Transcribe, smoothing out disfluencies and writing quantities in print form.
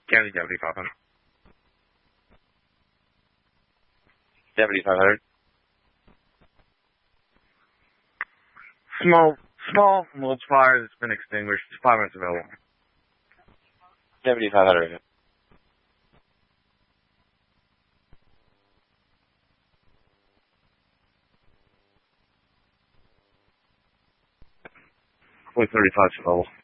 County Deputy 500. Deputy 500. Small mulch fire that's been extinguished. 5 minutes available. Deputy 500. .35 available.